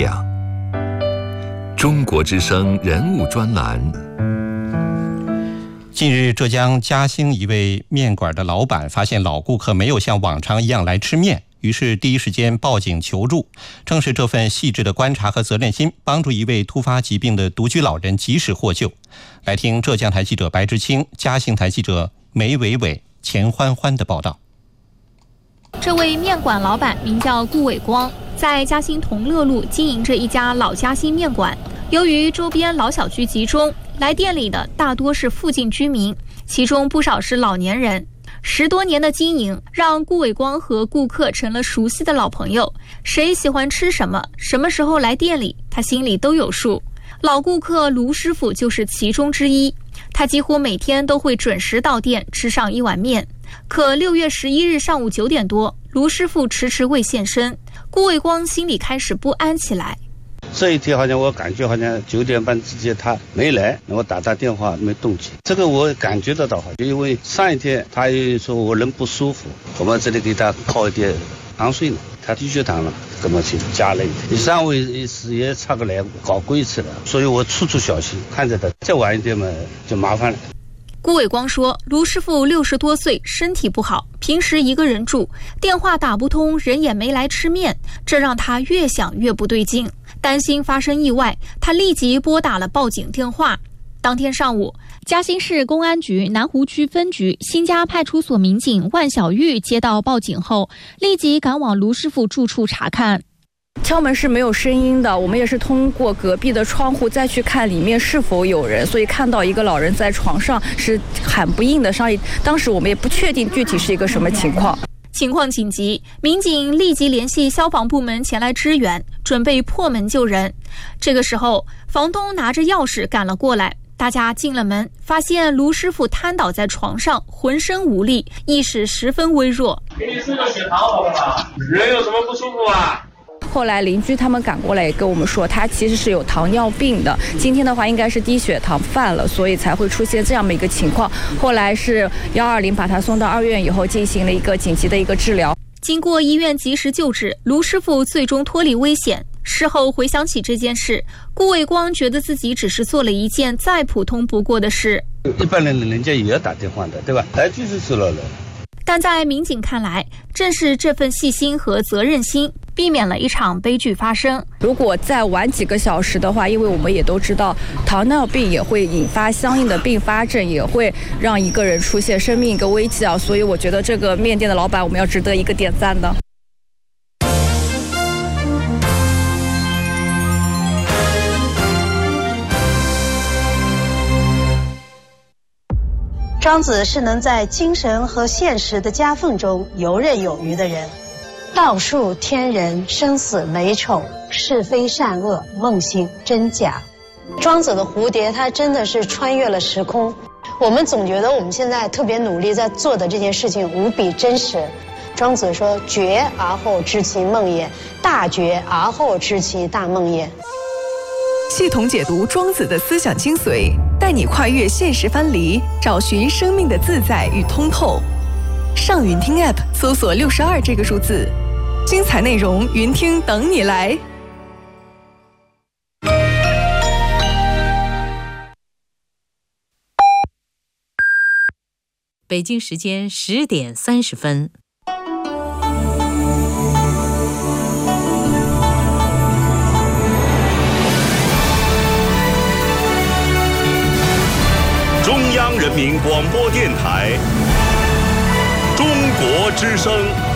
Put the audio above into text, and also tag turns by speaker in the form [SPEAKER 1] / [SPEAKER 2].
[SPEAKER 1] 量。中国之声人物专栏。
[SPEAKER 2] 近日，浙江嘉兴一位面馆的老板发现老顾客没有像往常一样来吃面，于是第一时间报警求助。正是这份细致的观察和责任心，帮助一位突发疾病的独居老人及时获救。来听浙江台记者白志清、嘉兴台记者梅伟伟、钱欢欢的报道。
[SPEAKER 3] 这位面馆老板名叫顾伟光，在嘉兴同乐路经营着一家老嘉兴面馆。由于周边老小区集中，来店里的大多是附近居民，其中不少是老年人。10多年的经营让顾伟光和顾客成了熟悉的老朋友，谁喜欢吃什么，什么时候来店里，他心里都有数。老顾客卢师傅就是其中之一，他几乎每天都会准时到店吃上一碗面。可6月11日上午9点多，卢师傅迟迟未现身，顾伟光心里开始不安起来。
[SPEAKER 4] 这一天好像我感觉好像9点半之前他没来，我打他电话没动静，这个我感觉得到，因为上一天他又说我人不舒服，我们这里给他泡一点糖水呢，他低血糖了，怎么去加了一点，上午也差个来搞过一次了，所以我处处小心，看着他再晚一点嘛就麻烦了。
[SPEAKER 3] 顾伟光说，卢师傅60多岁，身体不好，平时一个人住，电话打不通，人也没来吃面，这让他越想越不对劲，担心发生意外，他立即拨打了报警电话。当天上午，嘉兴市公安局南湖区分局新家派出所民警万小玉接到报警后，立即赶往卢师傅住处查看。
[SPEAKER 5] 敲门是没有声音的，我们也是通过隔壁的窗户再去看里面是否有人，所以看到一个老人在床上是喊不应的声音，当时我们也不确定具体是一个什么情况。
[SPEAKER 3] 情况紧急，民警立即联系消防部门前来支援，准备破门救人。这个时候，房东拿着钥匙赶了过来，大家进了门，发现卢师傅瘫倒在床上，浑身无力，意识十分微弱。
[SPEAKER 6] 给你吃个血糖好不好？人有什么不舒服啊？
[SPEAKER 5] 后来邻居他们赶过来也跟我们说，他其实是有糖尿病的，今天的话应该是低血糖犯了，所以才会出现这样的一个情况。后来是120把他送到2院以后进行了一个紧急的一个治疗。
[SPEAKER 3] 经过医院及时救治，卢师傅最终脱离危险。事后回想起这件事，顾伟光觉得自己只是做了一件再普通不过的事。
[SPEAKER 4] 一般人家也要打电话的，对吧？来就是知道了。
[SPEAKER 3] 但在民警看来，正是这份细心和责任心，避免了一场悲剧发生。
[SPEAKER 5] 如果再晚几个小时的话，因为我们也都知道，糖尿病也会引发相应的并发症，也会让一个人出现生命一个危机啊。所以我觉得这个面店的老板，我们要值得一个点赞的。
[SPEAKER 7] 庄子是能在精神和现实的夹缝中游刃有余的人，道术天人，生死美丑，是非善恶，梦醒真假。庄子的蝴蝶，它真的是穿越了时空。我们总觉得我们现在特别努力在做的这件事情无比真实。庄子说：“觉而后知其梦也，大觉而后知其大梦也。”
[SPEAKER 8] 系统解读庄子的思想精髓，带你跨越现实藩篱，找寻生命的自在与通透。上云听 App 搜索62这个数字，精彩内容云听等你来。
[SPEAKER 9] 北京时间10点30分。
[SPEAKER 10] 中央人民广播电台，中国之声。